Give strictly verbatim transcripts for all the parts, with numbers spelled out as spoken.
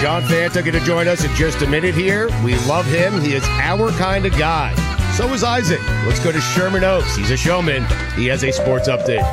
John Fanta going to join us in just a minute here. We love him. He is our kind of guy. So is Isaac. Let's go to Sherman Oaks. He's a showman. He has a sports update.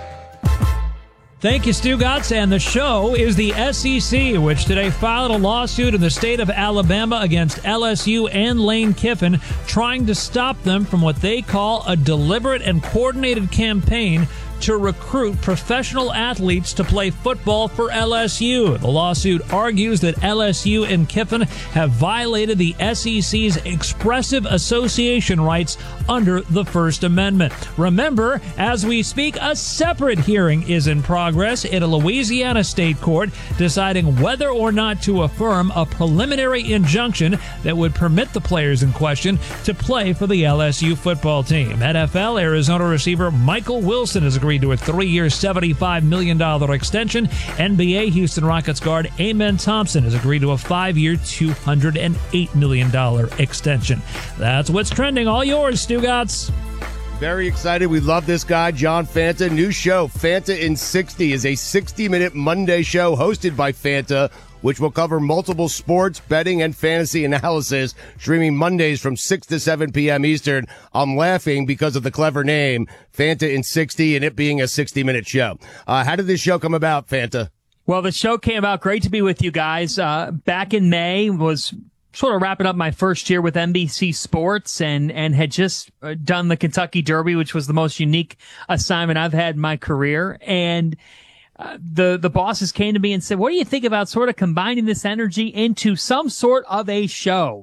Thank you, Stugotz. And the show is the S E C, which today filed a lawsuit in the state of Alabama against L S U and Lane Kiffin, trying to stop them from what they call a deliberate and coordinated campaign to recruit professional athletes to play football for L S U. The lawsuit argues that L S U and Kiffin have violated the S E C's expressive association rights under the First Amendment. Remember, as we speak, a separate hearing is in progress in a Louisiana state court deciding whether or not to affirm a preliminary injunction that would permit the players in question to play for the L S U football team. N F L Arizona receiver Michael Wilson has agreed to a three-year, seventy-five million dollars extension. N B A Houston Rockets guard Amen Thompson has agreed to a five-year, two hundred eight million dollars extension. That's what's trending. All yours, Stugotz. Very excited. We love this guy, John Fanta. New show, Fanta in sixty, is a sixty-minute Monday show hosted by Fanta, which will cover multiple sports, betting, and fantasy analysis, streaming Mondays from six to seven p.m. Eastern. I'm laughing because of the clever name, Fanta in sixty, and it being a sixty-minute show. Uh, how did this show come about, Fanta? Well, the show came about. Great to be with you guys. Uh, back in May, was sort of wrapping up my first year with N B C Sports and, and had just done the Kentucky Derby, which was the most unique assignment I've had in my career. And Uh, the, the bosses came to me and said, what do you think about sort of combining this energy into some sort of a show?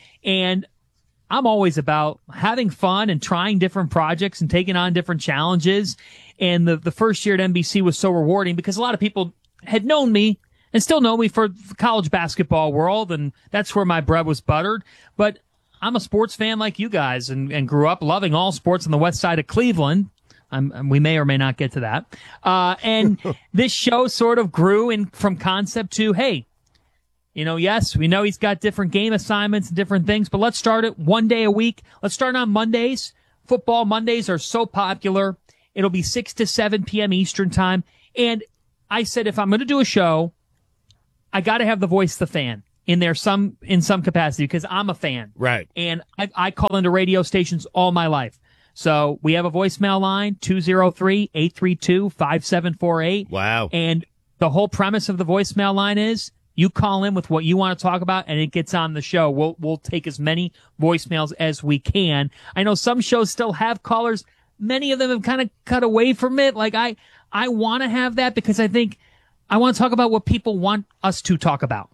And I'm always about having fun and trying different projects and taking on different challenges. And the, the first year at N B C was so rewarding because a lot of people had known me and still know me for the college basketball world. And that's where my bread was buttered. But I'm a sports fan like you guys and, and grew up loving all sports on the west side of Cleveland. I'm, we may or may not get to that. Uh, and this show sort of grew in from concept to, hey, you know, yes, we know he's got different game assignments and different things, but let's start it one day a week. Let's start on Mondays. Football Mondays are so popular. It'll be six to seven p.m. Eastern time. And I said, if I'm going to do a show, I got to have the voice of the fan in there some, in some capacity because I'm a fan. Right. And I, I call into radio stations all my life. So we have a voicemail line, two oh three, eight three two, five seven four eight. Wow. And the whole premise of the voicemail line is you call in with what you want to talk about and it gets on the show. We'll, we'll take as many voicemails as we can. I know some shows still have callers. Many of them have kind of cut away from it. Like I, I want to have that because I think I want to talk about what people want us to talk about.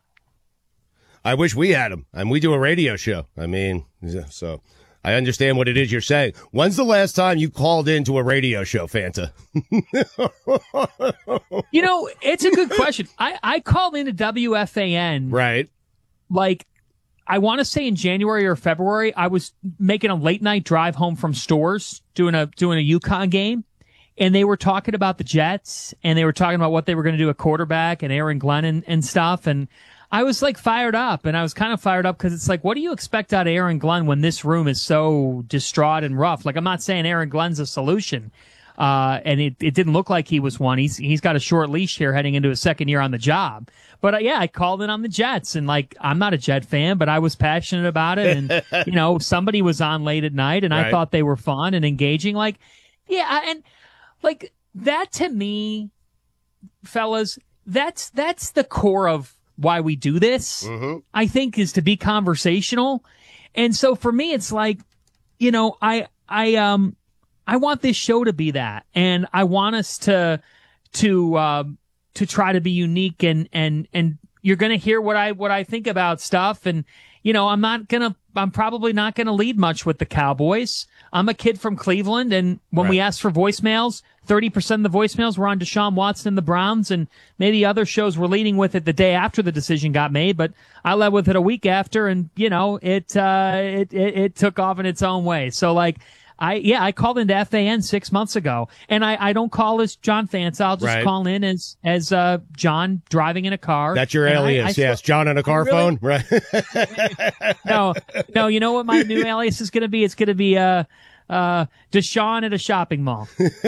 I wish we had them, and we do a radio show. I mean, so I understand what it is you're saying. When's the last time you called into a radio show, Fanta? You know, it's a good question. I, I called into W F A N. Right. Like, I want to say in January or February, I was making a late night drive home from stores, doing a, doing a UConn game. And they were talking about the Jets, and they were talking about what they were going to do at quarterback and Aaron Glenn and, and stuff. And I was like fired up, and I was kind of fired up because it's like, what do you expect out of Aaron Glenn when this room is so distraught and rough? Like, I'm not saying Aaron Glenn's a solution, uh, and it, it didn't look like he was one. He's he's got a short leash here heading into his second year on the job. But uh, yeah, I called in on the Jets, and like, I'm not a Jet fan, but I was passionate about it, and you know, somebody was on late at night, and right. I thought they were fun and engaging. Like, yeah, and like that to me, fellas, that's that's the core of why we do this, mm-hmm. I think, is to be conversational. And so for me, it's like, you know, I, I, um, I want this show to be that. And I want us to, to, um, to try to be unique and, and, and you're going to hear what I, what I think about stuff. And, you know, I'm not going to, I'm probably not going to lead much with the Cowboys. I'm a kid from Cleveland. And when right. we asked for voicemails, thirty percent of the voicemails were on Deshaun Watson and the Browns, and maybe other shows were leading with it the day after the decision got made, but I led with it a week after, and, you know, it, uh, it, it, it took off in its own way. So, like, I, yeah, I called into F A N six months ago, and I, I don't call as John Fanta. I'll just right. call in as, as, uh, John driving in a car. That's your alias, I, I, yes. John on a car really, phone, right? no, no, you know what my new alias is going to be? It's going to be, uh, uh, Deshaun at a shopping mall.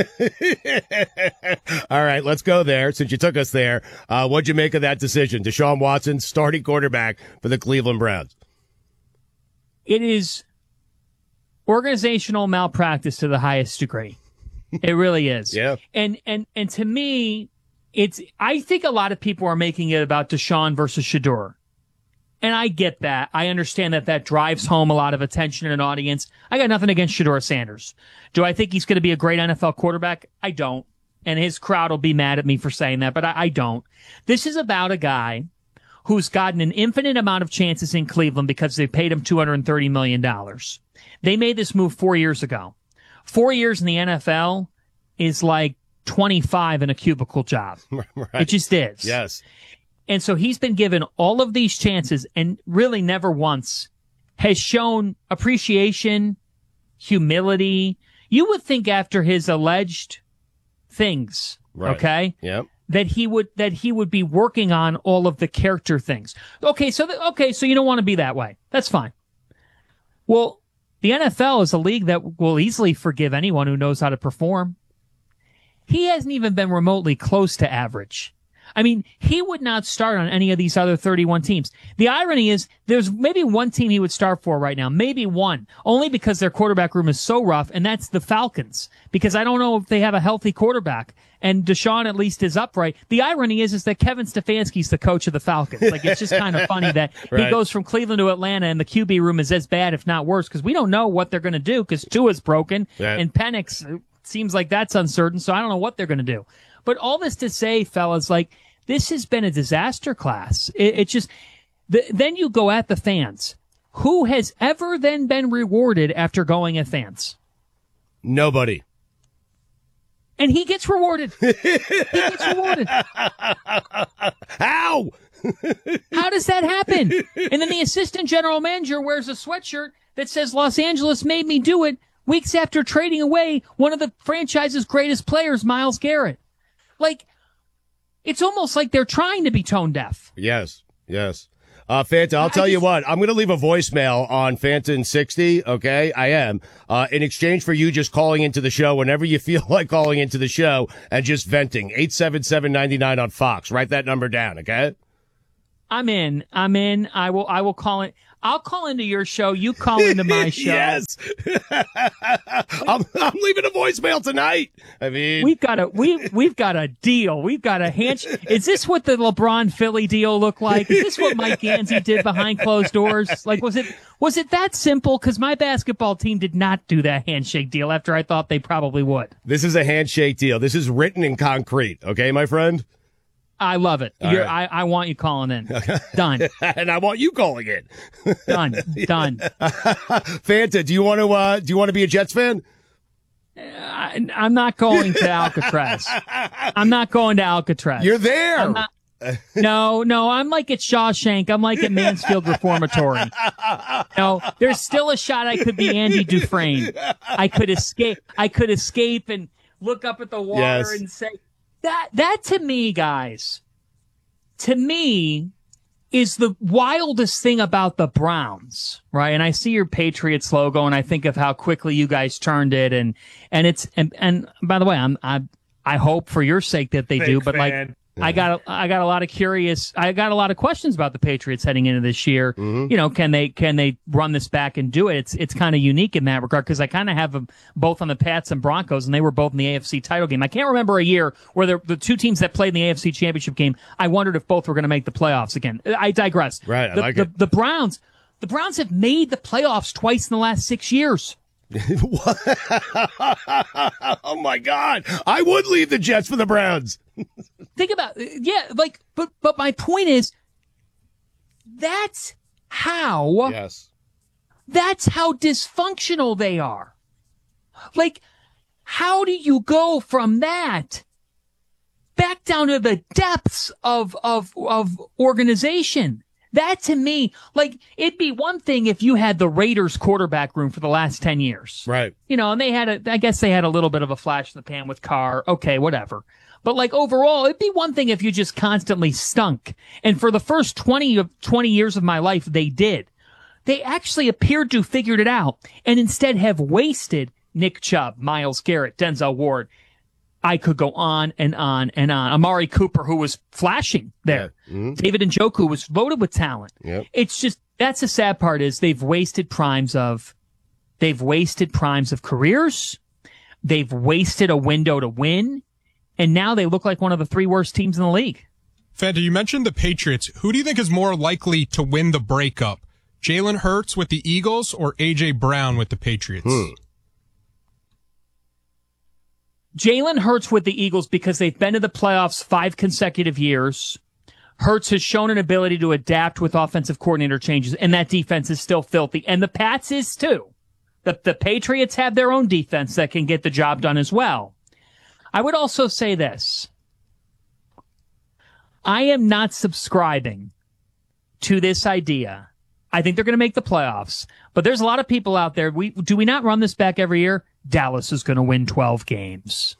All right, let's go there. Since you took us there, uh, what'd you make of that decision? Deshaun Watson, starting quarterback for the Cleveland Browns. It is organizational malpractice to the highest degree. It really is. Yeah. And and and to me, it's. I think a lot of people are making it about Deshaun versus Shedeur. And I get that. I understand that that drives home a lot of attention in an audience. I got nothing against Shedeur Sanders. Do I think he's going to be a great N F L quarterback? I don't. And his crowd will be mad at me for saying that, but I, I don't. This is about a guy who's gotten an infinite amount of chances in Cleveland because they paid him two hundred thirty million dollars. They made this move four years ago. Four years in the N F L is like twenty-five in a cubicle job. Right. It just is. Yes. And so he's been given all of these chances and really never once has shown appreciation, humility. You would think after his alleged things, Right. okay, Yep. that he would that he would be working on all of the character things. Okay, so th- okay, so you don't want to be that way. That's fine. Well, the N F L is a league that will easily forgive anyone who knows how to perform. He hasn't even been remotely close to average. I mean, he would not start on any of these other thirty-one teams. The irony is there's maybe one team he would start for right now, maybe one, only because their quarterback room is so rough, and that's the Falcons, because I don't know if they have a healthy quarterback, and Deshaun at least is upright. The irony is is that Kevin Stefanski's the coach of the Falcons. Like, it's just kind of funny that Right. he goes from Cleveland to Atlanta, and the Q B room is as bad, if not worse, because we don't know what they're going to do, because Tua's broken, Yeah. and Penix seems like that's uncertain, so I don't know what they're going to do. But all this to say, fellas, like, this has been a disaster class. It, it just, the, then you go at the fans. Who has ever then been rewarded after going at fans? Nobody. And he gets rewarded. He gets rewarded. How? How does that happen? And then the assistant general manager wears a sweatshirt that says Los Angeles made me do it weeks after trading away one of the franchise's greatest players, Myles Garrett. Like, it's almost like they're trying to be tone deaf. Yes. Yes. Uh, Fanta, I'll I tell you just- what. I'm going to leave a voicemail on Fanta in sixty. Okay, I am. Uh, in exchange for you just calling into the show whenever you feel like calling into the show and just venting. eight seven seven, nine nine on Fox. Write that number down. Okay. I'm in. I'm in. I will. I will call it. I'll call into your show. You call into my show. Yes. I'm, I'm leaving a voicemail tonight. I mean, We've got a we we've got a deal. We've got a handshake. Is this what the LeBron Philly deal looked like? Is this what Mike Gansey did behind closed doors? Like, was it was it that simple? Because my basketball team did not do that handshake deal after I thought they probably would. this is a handshake deal. This is written in concrete. Okay, my friend. I love it. All You're, right. I I want you calling in. Done. And I want you calling it. Done. Done. Fanta, do you want to? Uh, do you want to be a Jets fan? I, I'm not going to Alcatraz. I'm not going to Alcatraz. You're there. I'm not- no, no, I'm like at Shawshank. I'm like at Mansfield Reformatory. No, there's still a shot I could be Andy Dufresne. I could escape. I could escape and look up at the water Yes. and say that. That to me, guys, to me is the wildest thing about the Browns, right? And I see your Patriots logo, and I think of how quickly you guys turned it, and and it's and and by the way, I'm I I hope for your sake that they do, but like. I got a, I got a lot of curious I got a lot of questions about the Patriots heading into this year. Mm-hmm. You know, can they can they run this back and do it? It's it's kind of unique in that regard because I kind of have them both on the Pats and Broncos, and they were both in the A F C title game. I can't remember a year where the the two teams that played in the A F C championship game, I wondered if both were going to make the playoffs again. I digress. Right, I the, like the, it. the Browns the Browns have made the playoffs twice in the last six years. Oh my God! I would leave the Jets for the Browns. Think about yeah, like but but my point is that's how Yes. That's how dysfunctional they are. Like, how do you go from that back down to the depths of, of, of organization? That to me, like, it'd be one thing if you had the Raiders quarterback room for the last ten years. Right. You know, and they had a, I guess they had a little bit of a flash in the pan with Carr. Okay, whatever. But like overall, it'd be one thing if you just constantly stunk. And for the first twenty of twenty years of my life, they did. They actually appeared to have figured it out and instead have wasted Nick Chubb, Myles Garrett, Denzel Ward. I could go on and on and on. Amari Cooper, who was flashing there. Yeah. Mm-hmm. David Njoku was loaded with talent. Yep. It's just, that's the sad part is they've wasted primes of, they've wasted primes of careers. They've wasted a window to win. And now they look like one of the three worst teams in the league. Fanta, you mentioned the Patriots. Who do you think is more likely to win the breakup? Jalen Hurts with the Eagles or A J Brown with the Patriots? Hmm. Jalen Hurts with the Eagles because they've been to the playoffs five consecutive years. Hurts has shown an ability to adapt with offensive coordinator changes, and that defense is still filthy. And the Pats is too. The, the Patriots have their own defense that can get the job done as well. I would also say this. I am not subscribing to this idea. I think they're going to make the playoffs, but there's a lot of people out there. We do we not run this back every year? Dallas is going to win twelve games.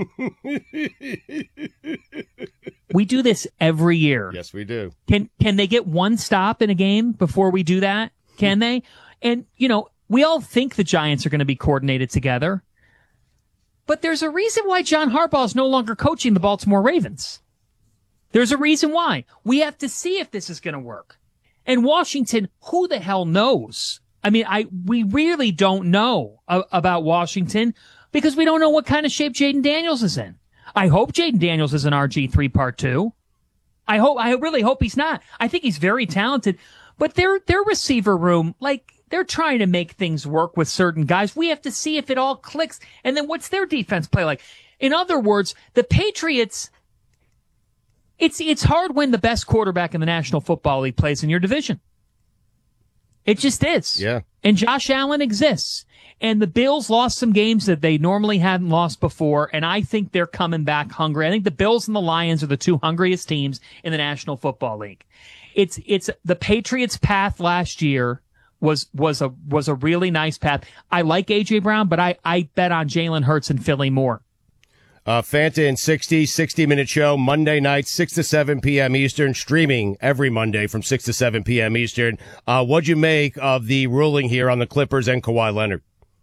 We do this every year. Yes, we do. Can can they get one stop in a game before we do that? Can they? And, you know, we all think the Giants are going to be coordinated together, but there's a reason why John Harbaugh is no longer coaching the Baltimore Ravens. There's a reason why. We have to see if this is going to work. And Washington, who the hell knows? I mean, I we really don't know a, about Washington because we don't know what kind of shape Jaden Daniels is in. I hope Jaden Daniels is an R G three part two. I hope, I really hope he's not. I think he's very talented, but their their receiver room, like, they're trying to make things work with certain guys. We have to see if it all clicks. And then what's their defense play like? In other words, the Patriots, It's it's hard when the best quarterback in the National Football League plays in your division. It just is. Yeah. And Josh Allen exists. And the Bills lost some games that they normally hadn't lost before, and I think they're coming back hungry. I think the Bills and the Lions are the two hungriest teams in the National Football League. It's it's the Patriots' path last year was was a was a really nice path. I like A J Brown, but I, I bet on Jalen Hurts and Philly more. Uh, Fanta in sixty, sixty-minute show, Monday night, six to seven p.m. Eastern, streaming every Monday from six to seven p.m. Eastern. Uh, what'd you make of the ruling here on the Clippers and Kawhi Leonard?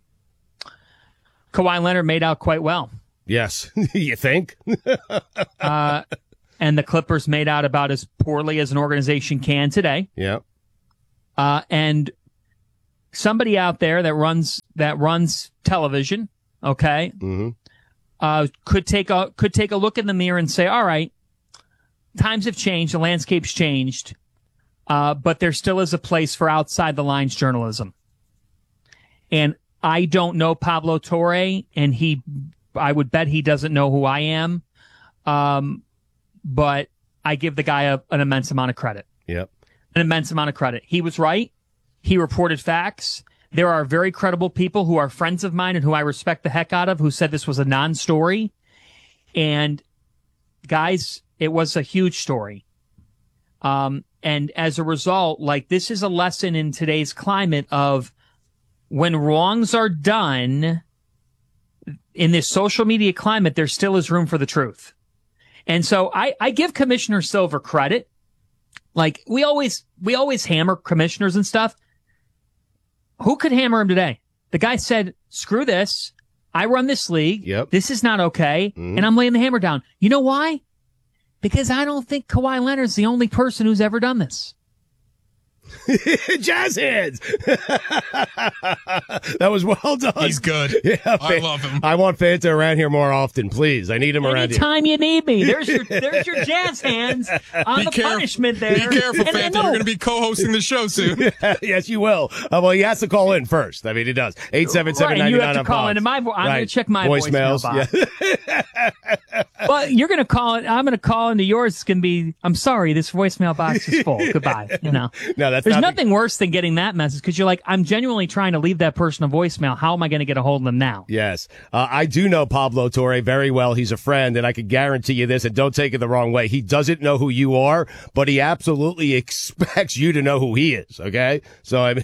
Kawhi Leonard made out quite well. Yes. You think? uh, and the Clippers made out about as poorly as an organization can today. Yeah. Uh, and somebody out there that runs, that runs television, okay? Mm-hmm. Uh, could take a could take a look in the mirror and say, all right, times have changed, the landscape's changed, uh, but there still is a place for outside the lines journalism. And I don't know Pablo Torre, and he, I would bet he doesn't know who I am, um, but I give the guy a, an immense amount of credit. Yep, an immense amount of credit. He was right. He reported facts. There are very credible people who are friends of mine and who I respect the heck out of who said this was a non-story. And guys, it was a huge story. Um, and as a result, like, this is a lesson in today's climate of when wrongs are done in this social media climate, there still is room for the truth. And so I, I give Commissioner Silver credit. Like, we always, we always hammer commissioners and stuff. Who could hammer him today? The guy said, screw this. I run this league. Yep. This is not okay. Mm-hmm. And I'm laying the hammer down. You know why? Because I don't think Kawhi Leonard's the only person who's ever done this. Jazz hands. That was well done. He's good. Yeah, I love him. I want Fanta around here more often, please. I need him around here. Anytime you need me. There's your there's your jazz hands on Be the caref- punishment there. Be careful, And I Fanta. know- You're going to be co-hosting the show soon. Yes, you will. Uh, well, he has to call in first. I mean, he does. eight seven seven, Right, and nine you nine have to on call Fox. into my vo- I'm Right. going to check my voicemails. voicemail box. Yeah. Well, you're going to call it. I'm going to call into yours. It's going to be, I'm sorry, this voicemail box is full. Goodbye. You know, No, that's there's not the- nothing worse than getting that message because you're like, I'm genuinely trying to leave that person a voicemail. How am I going to get a hold of them now? Yes. Uh, I do know Pablo Torre very well. He's a friend, and I can guarantee you this, and don't take it the wrong way. He doesn't know who you are, but he absolutely expects you to know who he is, okay? So, I mean,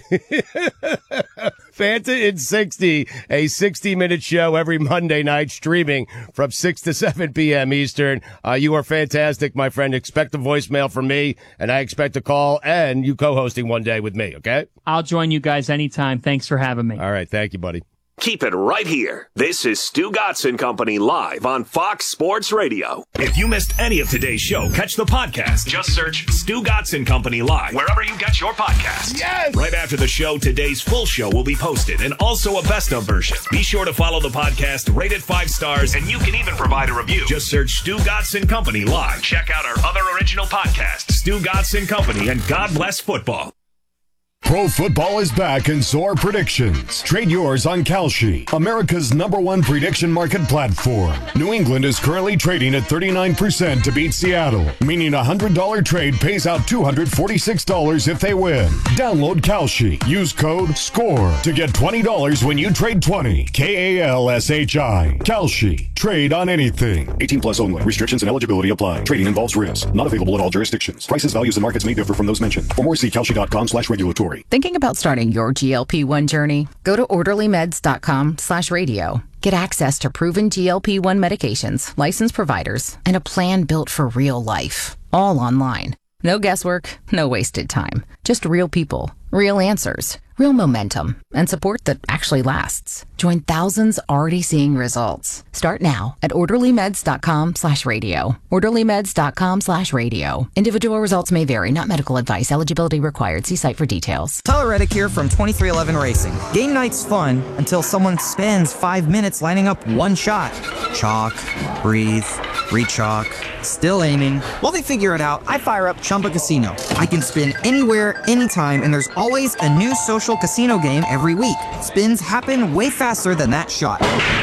Fanta in sixty, a sixty-minute show every Monday night, streaming from six to seven p.m. Eastern. Uh, you are fantastic, my friend. Expect a voicemail from me, and I expect a call and you co-hosting one day with me, okay? I'll join you guys anytime. Thanks for having me. All right. Thank you, buddy. Keep it right here. This is Stu Gotson Company live on Fox Sports Radio. If you missed any of today's show, catch the podcast. Just search Stu Gotson Company live wherever you get your podcasts. Yes! Right after the show, today's full show will be posted and also a best of version. Be sure to follow the podcast, rate it five stars, and you can even provide a review. Just search Stu Gotson Company live. Check out our other original podcasts, Stu Gotson Company and God Bless Football. Pro football is back and so are predictions. Trade yours on Kalshi, America's number one prediction market platform. New England is currently trading at thirty-nine percent to beat Seattle, meaning a one hundred dollars trade pays out two hundred forty-six dollars if they win. Download Kalshi. Use code SCORE to get twenty dollars when you trade twenty. K A L S H I. Kalshi. Trade on anything. eighteen plus only. Restrictions and eligibility apply. Trading involves risk. Not available in all jurisdictions. Prices, values, and markets may differ from those mentioned. For more, see Kalshi.com slash regulatory. Thinking about starting your G L P one journey? Go to orderlymeds.com slash radio. Get access to proven G L P one medications, licensed providers, and a plan built for real life. All online. No guesswork, no wasted time. Just real people, real answers, real momentum, and support that actually lasts. Join thousands already seeing results. Start now at orderlymeds.com slash radio. orderlymeds.com slash radio. Individual results may vary, not medical advice. Eligibility required. See site for details. Tyler Reddick here from twenty-three eleven Racing. Game night's fun until someone spends five minutes lining up one shot. Chalk, breathe, re-chalk, still aiming. While they figure it out, I fire up Chumba Casino. I can spin anywhere, anytime, and there's always a new social casino game every week. Spins happen way faster than that shot.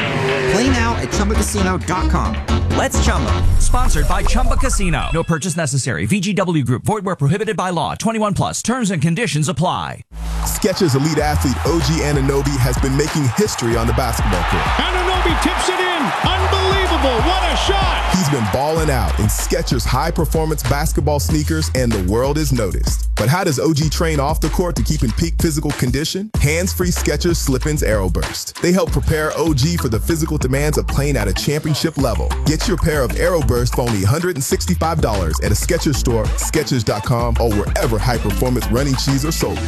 Play now at Chumba Casino dot com. Let's Chumba. Sponsored by Chumba Casino. No purchase necessary. V G W Group. Void where prohibited by law. twenty-one plus. Terms and conditions apply. Skechers elite athlete O G Anunoby has been making history on the basketball court. Anunoby tips it in. Unbelievable. What a shot. He's been balling out in Skechers high-performance basketball sneakers, and the world is noticed. But how does O G train off the court to keep in peak physical condition? Hands-free Skechers Slip-ins Aeroburst. They help prepare O G for the physical demands of playing at a championship level. Get your pair of Aeroburst for only one hundred sixty-five dollars at a Skechers store, Skechers dot com, or wherever high-performance running shoes are sold.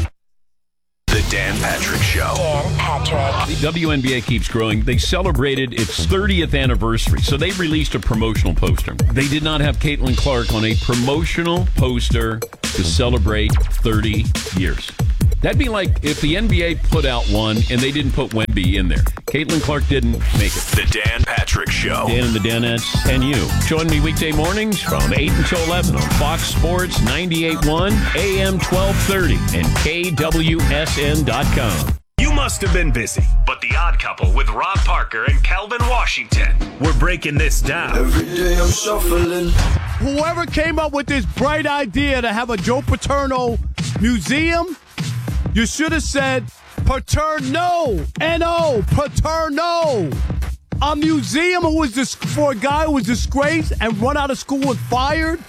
The Dan Patrick Show. Dan Patrick. The W N B A keeps growing. They celebrated its thirtieth anniversary, so they released a promotional poster. They did not have Caitlin Clark on a promotional poster to celebrate thirty years. That'd be like if the N B A put out one and they didn't put Wemby in there. Caitlin Clark didn't make it. The Dan Patrick Show. Dan and the Danettes and you. Join me weekday mornings from eight until eleven on Fox Sports ninety-eight point one, A M twelve thirty, and K W S N dot com. You must have been busy, but The Odd Couple with Rob Parker and Calvin Washington. We're breaking this down. Every day I'm shuffling. Whoever came up with this bright idea to have a Joe Paterno museum, you should have said Paterno, N O, Paterno. A museum who was dis- for a guy who was disgraced and run out of school and fired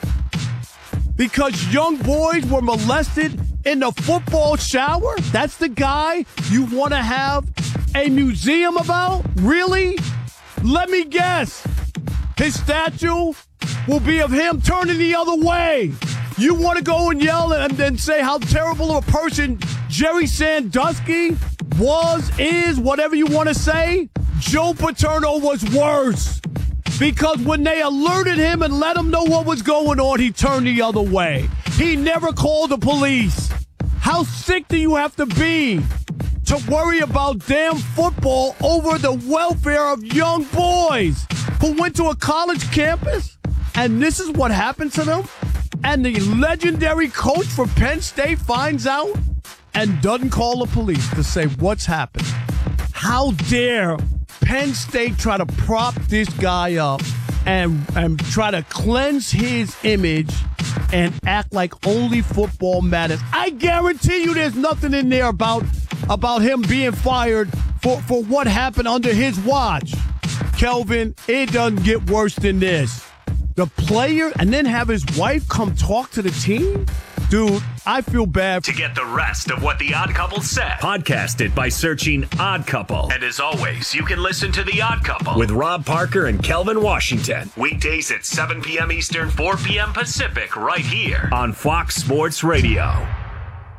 because young boys were molested in the football shower? That's the guy you want to have a museum about? Really? Let me guess. His statue will be of him turning the other way. You want to go and yell and then say how terrible of a person Jerry Sandusky was, is, whatever you want to say? Joe Paterno was worse. Because when they alerted him and let him know what was going on, he turned the other way. He never called the police. How sick do you have to be to worry about damn football over the welfare of young boys who went to a college campus? And this is what happened to them? And the legendary coach for Penn State finds out and doesn't call the police to say what's happened. How dare Penn State try to prop this guy up and, and try to cleanse his image and act like only football matters. I guarantee you there's nothing in there about, about him being fired for, for what happened under his watch. Kelvin, it doesn't get worse than this. The player and then have his wife come talk to the team? Dude, I feel bad. To get the rest of what The Odd Couple said, podcast it by searching Odd Couple. And as always, you can listen to The Odd Couple with Rob Parker and Kelvin Washington. Weekdays at seven p.m. Eastern, four p.m. Pacific, right here on Fox Sports Radio. Wow.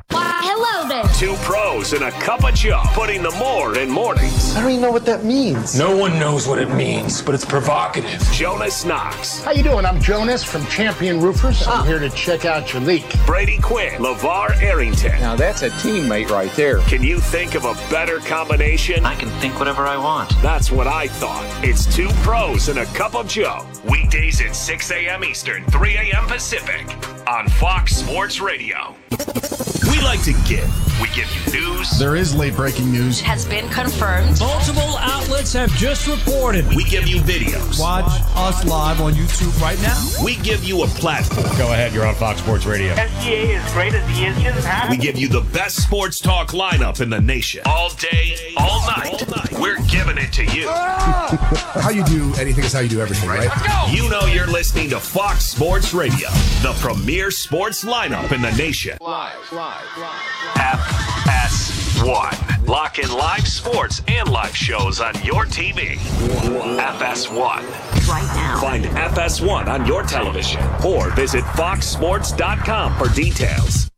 hello there. Two pros and a cup of Joe, putting the more in mornings. I don't even know what that means. No one knows what it means, but it's provocative. Jonas Knox. How you doing? I'm Jonas from Champion Roofers. I'm here to check out your leak. Brady Quinn. LeVar Arrington. Now that's a teammate right there. Can you think of a better combination? I can think whatever I want. That's what I thought. It's two pros and a cup of Joe. Weekdays at six a.m. Eastern, three a.m. Pacific on Fox Sports Radio. We like to give. We give you news. There is late breaking news. Has been confirmed. Multiple outlets have just reported. We give you videos. Watch us live on YouTube right now. We give you a platform. Go ahead, you're on Fox Sports Radio. S C A as great as he is just had. We give you the best sports talk lineup in the nation. All day, all night. All night. We're giving it to you. How you do anything is how you do everything, right? Let's go. You know you're listening to Fox Sports Radio, the premier sports lineup in the nation. Live, live, live. F S one. Lock in live sports and live shows on your T V. F S one. Right now. Find F S one on your television or visit fox sports dot com for details.